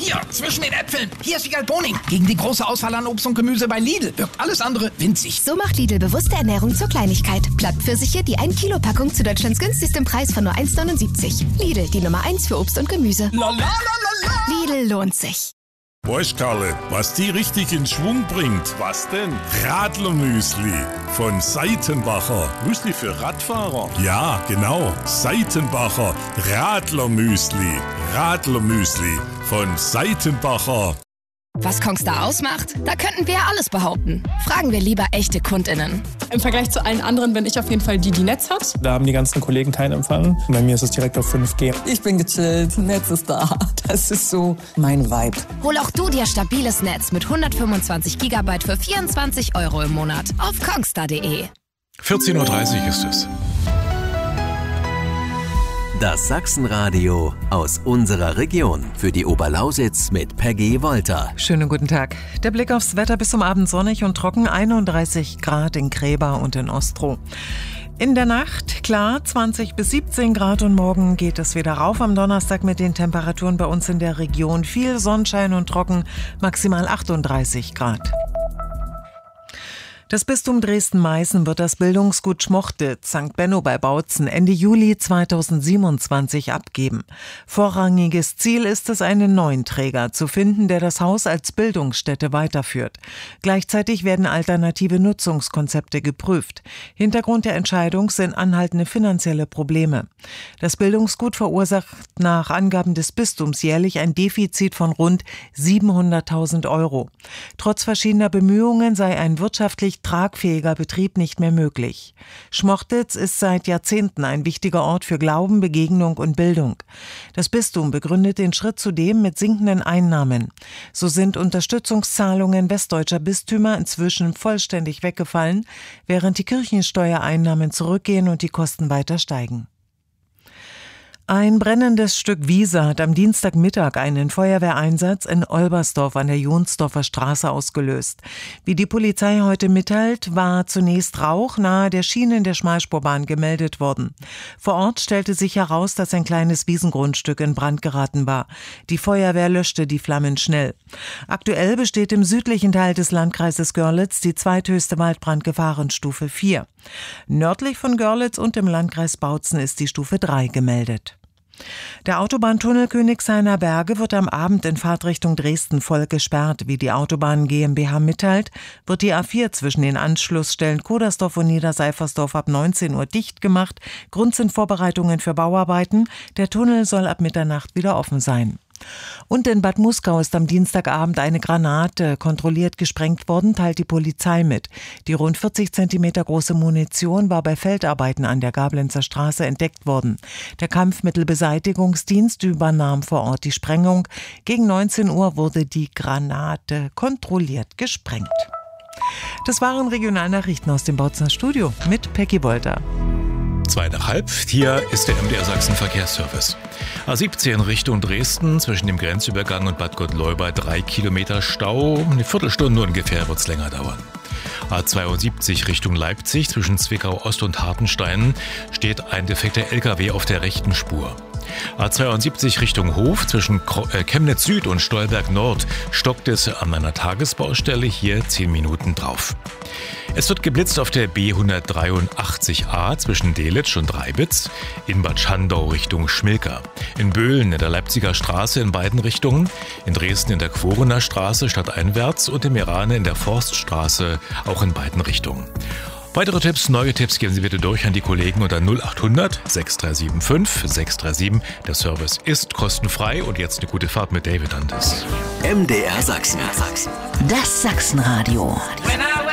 Hier, zwischen den Äpfeln. Hier ist Wiegald Boning. Gegen die große Auswahl an Obst und Gemüse bei Lidl wirkt alles andere winzig. So macht Lidl bewusste Ernährung zur Kleinigkeit. Plattpfirsiche, die 1-Kilo-Packung zu Deutschlands günstigstem Preis von nur 1,79. Lidl, die Nummer 1 für Obst und Gemüse. Lidl lohnt sich. Weißt, Karle, was die richtig in Schwung bringt? Was denn? Radlermüsli von Seitenbacher. Müsli für Radfahrer? Ja, genau. Seitenbacher Radlermüsli. Radlermüsli von Seitenbacher. Was Kongstar ausmacht? Da könnten wir ja alles behaupten. Fragen wir lieber echte KundInnen. Im Vergleich zu allen anderen bin ich auf jeden Fall die Netz hat. Da haben die ganzen Kollegen keinen Empfang. Bei mir ist es direkt auf 5G. Ich bin gechillt, Netz ist da. Das ist so mein Vibe. Hol auch du dir stabiles Netz mit 125 GB für 24 € im Monat auf kongstar.de. 14.30 Uhr ist es. Das Sachsenradio aus unserer Region für die Oberlausitz mit Peggy Wolter. Schönen guten Tag. Der Blick aufs Wetter: bis zum Abend sonnig und trocken, 31 Grad in Kreba und in Ostroh. In der Nacht klar 20 bis 17 Grad und morgen geht es wieder rauf am Donnerstag mit den Temperaturen bei uns in der Region. Viel Sonnenschein und trocken, maximal 38 Grad. Das Bistum Dresden-Meißen wird das Bildungsgut Schmochtitz St. Benno bei Bautzen Ende Juli 2027 abgeben. Vorrangiges Ziel ist es, einen neuen Träger zu finden, der das Haus als Bildungsstätte weiterführt. Gleichzeitig werden alternative Nutzungskonzepte geprüft. Hintergrund der Entscheidung sind anhaltende finanzielle Probleme. Das Bildungsgut verursacht nach Angaben des Bistums jährlich ein Defizit von rund 700.000 €. Trotz verschiedener Bemühungen sei ein wirtschaftlich tragfähiger Betrieb nicht mehr möglich. Schmochtitz ist seit Jahrzehnten ein wichtiger Ort für Glauben, Begegnung und Bildung. Das Bistum begründet den Schritt zudem mit sinkenden Einnahmen. So sind Unterstützungszahlungen westdeutscher Bistümer inzwischen vollständig weggefallen, während die Kirchensteuereinnahmen zurückgehen und die Kosten weiter steigen. Ein brennendes Stück Wiese hat am Dienstagmittag einen Feuerwehreinsatz in Olbersdorf an der Jonsdorfer Straße ausgelöst. Wie die Polizei heute mitteilt, war zunächst Rauch nahe der Schienen der Schmalspurbahn gemeldet worden. Vor Ort stellte sich heraus, dass ein kleines Wiesengrundstück in Brand geraten war. Die Feuerwehr löschte die Flammen schnell. Aktuell besteht im südlichen Teil des Landkreises Görlitz die zweithöchste Waldbrandgefahrenstufe 4. Nördlich von Görlitz und im Landkreis Bautzen ist die Stufe 3 gemeldet. Der Autobahntunnel Königshainer Berge wird am Abend in Fahrtrichtung Dresden voll gesperrt. Wie die Autobahn GmbH mitteilt, wird die A4 zwischen den Anschlussstellen Kodersdorf und Niederseifersdorf ab 19 Uhr dicht gemacht. Grund sind Vorbereitungen für Bauarbeiten. Der Tunnel soll ab Mitternacht wieder offen sein. Und in Bad Muskau ist am Dienstagabend eine Granate kontrolliert gesprengt worden, teilt die Polizei mit. Die rund 40 Zentimeter große Munition war bei Feldarbeiten an der Gablenzer Straße entdeckt worden. Der Kampfmittelbeseitigungsdienst übernahm vor Ort die Sprengung. Gegen 19 Uhr wurde die Granate kontrolliert gesprengt. Das waren Regionalnachrichten aus dem Bautzener Studio mit Peggy Wolter. 2,5. Hier ist der MDR Sachsen Verkehrsservice. A17 Richtung Dresden, zwischen dem Grenzübergang und Bad Gottleuba 3 Kilometer Stau. Eine Viertelstunde ungefähr wird es länger dauern. A72 Richtung Leipzig, zwischen Zwickau Ost und Hartenstein steht ein defekter LKW auf der rechten Spur. A72 Richtung Hof, zwischen Chemnitz Süd und Stolberg Nord stockt es an einer Tagesbaustelle, hier 10 Minuten drauf. Es wird geblitzt auf der B183a zwischen Delitzsch und Reibitz, in Bad Schandau Richtung Schmilka, in Böhlen in der Leipziger Straße in beiden Richtungen, in Dresden in der Quorener Straße stadteinwärts und in Merane in der Forststraße auch in beiden Richtungen. Weitere Tipps, neue Tipps geben Sie bitte durch an die Kollegen unter 0800 6375 637. Der Service ist kostenfrei und jetzt eine gute Fahrt mit David Antes. MDR Sachsen. Das Sachsenradio.